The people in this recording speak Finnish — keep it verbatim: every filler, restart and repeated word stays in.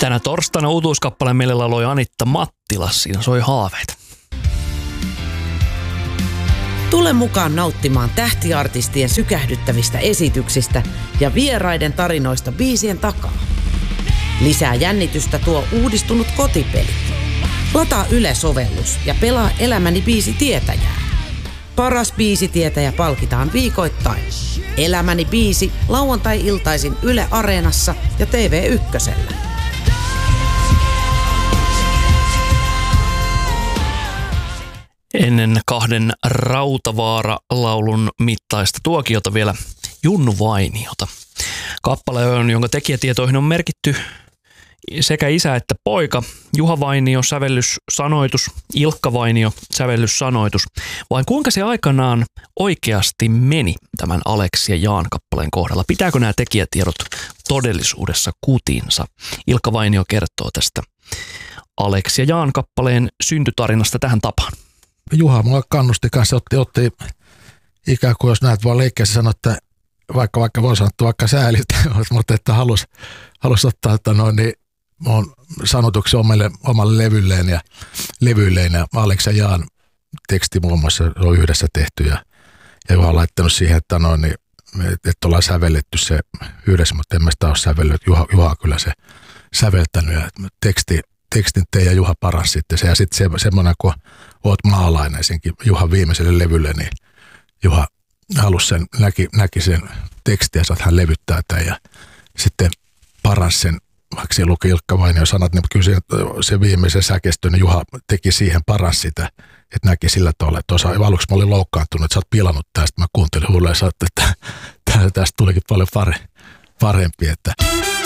Tänä torstaina uutuuskappaleen meille lauloi Anitta Mattila. Siinä soi haaveita. Tule mukaan nauttimaan tähtiartistien sykähdyttävistä esityksistä ja vieraiden tarinoista biisien takaa. Lisää jännitystä tuo uudistunut kotipeli. Lataa Yle-sovellus ja pelaa Elämäni biisitietäjää. Paras biisitietäjä palkitaan viikoittain. Elämäni biisi lauantai-iltaisin Yle Areenassa ja T V Ykkösellä. Ennen kahden Rautavaara-laulun mittaista tuokiota vielä Junnu Vainiota. Kappale on, jonka tekijätietoihin on merkitty sekä isä että poika. Juha Vainio, sävellyssanoitus, Ilkka Vainio, sävellyssanoitus. Vai kuinka se aikanaan oikeasti meni tämän Aleksi ja Jaan kappaleen kohdalla? Pitääkö nämä tekijätiedot todellisuudessa kutinsa? Ilkka Vainio kertoo tästä Aleksi ja Jaan kappaleen syntytarinasta tähän tapaan. Juha mua kannusti kanssa, otti, otti ikään kuin jos näet vaan leikkeessä sanoa, että vaikka, vaikka voi sanoa vaikka säälistä, mutta että halusi halus ottaa, että no niin, on sanotuksi omalle, omalle levylleen ja levyilleen ja Aleksi ja Jaan teksti muun muassa on yhdessä tehty ja, ja Juha on laittanut siihen, että no niin, että ollaan sävelletty se yhdessä, mutta en mä sitä ole sävellyt. Juha, Juha on kyllä se säveltänyt ja teksti, tekstin te ja Juha paras sitten se ja sitten se, semmoinen, kun oot maalainen senkin Juhan viimeiselle levylle, niin Juha halusi sen, näki, näki sen tekstiä, että hän levyttää tämän ja sitten paras sen, vaikka se luki Ilkka Vainio sanat, niin kyllä se, se viimeisen säkestön niin Juha teki siihen paras sitä, että näki sillä tavalla, että osa, aluksi mä olin loukkaantunut, että sä oot pilannut tästä, mä kuuntelin huuleen ja sanoin, että tästä tulikin paljon pare, parempi, että